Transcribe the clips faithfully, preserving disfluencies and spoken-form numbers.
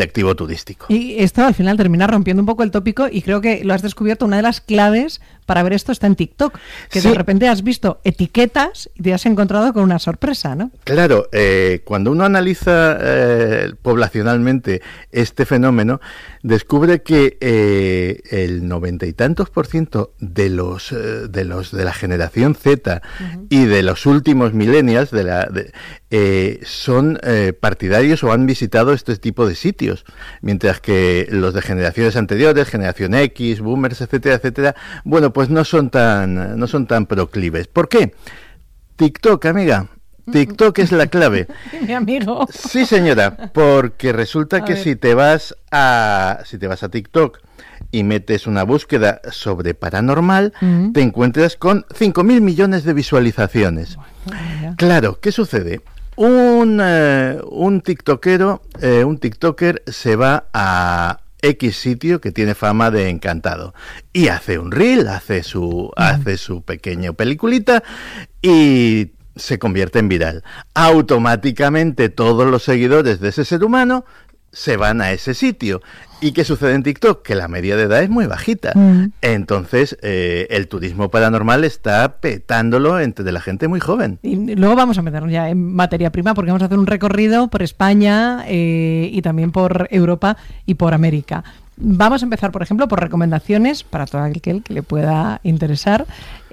atractivo turístico. Y esto al final termina rompiendo un poco el tópico y creo que lo has descubierto. Una de las claves para ver esto está en TikTok, que sí. De repente has visto etiquetas y te has encontrado con una sorpresa, ¿no? Claro, eh, cuando uno analiza eh, poblacionalmente este fenómeno, descubre que eh, el noventa y tantos por ciento de los eh, de los de la generación Z uh-huh. y de los últimos millennials de la de, eh, son eh, partidarios o han visitado este tipo de sitios, mientras que los de generaciones anteriores, generación X, boomers, etcétera, etcétera, bueno, pues no son tan no son tan proclives. ¿Por qué? TikTok, amiga. TikTok es la clave. Mi amigo. Sí, señora, porque resulta a que ver. si te vas a si te vas a TikTok y metes una búsqueda sobre paranormal, uh-huh. te encuentras con cinco mil millones de visualizaciones. Bueno, claro, ¿qué sucede? Un uh, un tiktokero, uh, un tiktoker se va a X sitio que tiene fama de encantado y hace un reel, hace su uh-huh. hace su pequeña peliculita y se convierte en viral. Automáticamente todos los seguidores de ese ser humano se van a ese sitio. ¿Y qué sucede en TikTok? Que la media de edad es muy bajita. Mm. Entonces, eh, el turismo paranormal está petándolo entre la gente muy joven. Y luego vamos a meternos ya en materia prima porque vamos a hacer un recorrido por España eh, y también por Europa y por América. Vamos a empezar, por ejemplo, por recomendaciones para todo aquel que le pueda interesar.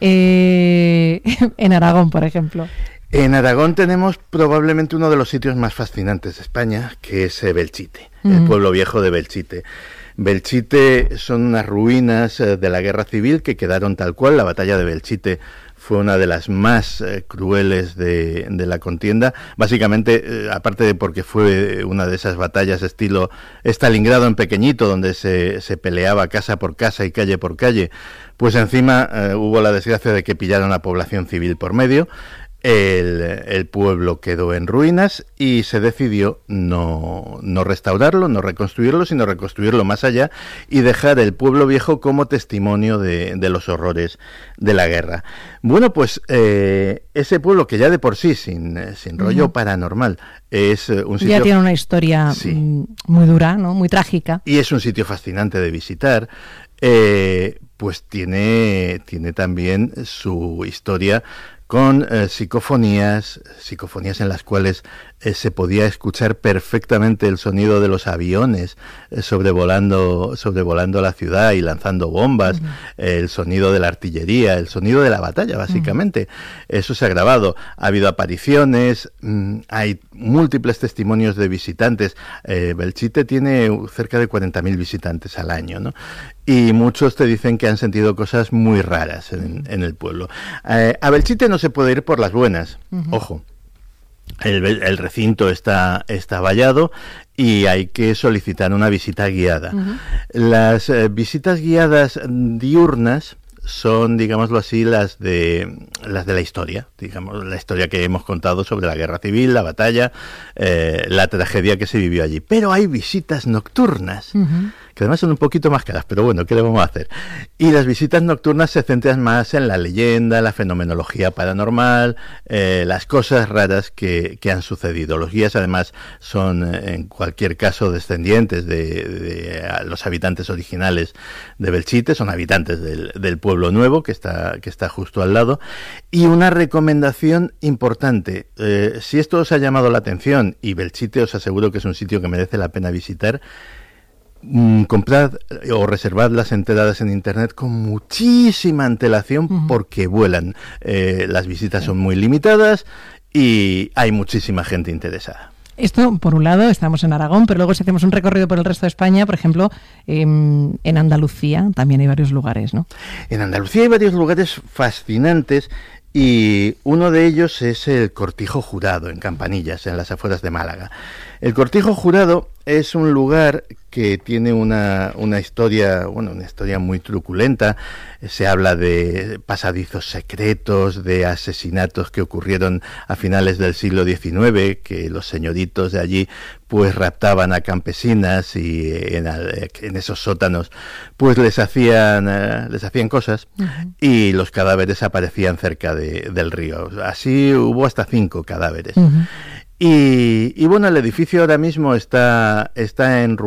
Eh, en Aragón, por ejemplo. En Aragón tenemos probablemente uno de los sitios más fascinantes de España, que es Belchite, mm. el pueblo viejo de Belchite. Belchite son unas ruinas de la guerra civil que quedaron tal cual. La batalla de Belchite fue una de las más eh, crueles de, de la contienda, básicamente, eh, aparte de porque fue una de esas batallas estilo Stalingrado en pequeñito, donde se, se peleaba casa por casa y calle por calle, pues encima eh, hubo la desgracia de que pillaron a población civil por medio. El, el pueblo quedó en ruinas y se decidió no, no restaurarlo, no reconstruirlo, sino reconstruirlo más allá y dejar el pueblo viejo como testimonio de, de los horrores de la guerra. Bueno, pues eh, ese pueblo que ya de por sí, sin, sin rollo uh-huh. paranormal, es un sitio... Ya tiene una historia sí. muy dura, ¿no? Muy trágica. Y es un sitio fascinante de visitar. Eh, pues tiene, tiene también su historia con eh, psicofonías, psicofonías en las cuales eh, se podía escuchar perfectamente el sonido de los aviones eh, sobrevolando, sobrevolando la ciudad y lanzando bombas, uh-huh. eh, el sonido de la artillería, el sonido de la batalla, básicamente. Uh-huh. Eso se ha grabado. Ha habido apariciones, mmm, hay múltiples testimonios de visitantes. Eh, Belchite tiene cerca de cuarenta mil visitantes al año, ¿no? Y muchos te dicen que han sentido cosas muy raras en, en el pueblo. Eh, a Belchite no se puede ir por las buenas, uh-huh. ojo. El, el recinto está, está vallado y hay que solicitar una visita guiada. Uh-huh. Las eh, visitas guiadas diurnas son, digámoslo así, las de las de la historia, digamos, la historia que hemos contado sobre la guerra civil, la batalla, eh, la tragedia que se vivió allí. Pero hay visitas nocturnas, uh-huh. que además son un poquito más caras, pero bueno, ¿qué le vamos a hacer? Y las visitas nocturnas se centran más en la leyenda, la fenomenología paranormal, eh, las cosas raras que, que han sucedido. Los guías además son, en cualquier caso, descendientes de, de los habitantes originales de Belchite, son habitantes del, del pueblo nuevo que está, que está justo al lado. Y una recomendación importante, eh, si esto os ha llamado la atención, y Belchite os aseguro que es un sitio que merece la pena visitar, Mm, comprad o reservad las entradas en internet con muchísima antelación uh-huh. porque vuelan. Eh, las visitas son muy limitadas y hay muchísima gente interesada. Esto, por un lado, estamos en Aragón, pero luego si hacemos un recorrido por el resto de España, por ejemplo, eh, en Andalucía también hay varios lugares, ¿no? En Andalucía hay varios lugares fascinantes y uno de ellos es el Cortijo Jurado, en Campanillas, en las afueras de Málaga. El Cortijo Jurado es un lugar que tiene una, una historia, bueno, una historia muy truculenta. Se habla de pasadizos secretos, de asesinatos que ocurrieron a finales del siglo diecinueve, que los señoritos de allí pues raptaban a campesinas y en, en esos sótanos pues les hacían uh, les hacían cosas uh-huh. y los cadáveres aparecían cerca de, del río. Así hubo hasta cinco cadáveres. Uh-huh. Y, y bueno, el edificio ahora mismo está, está en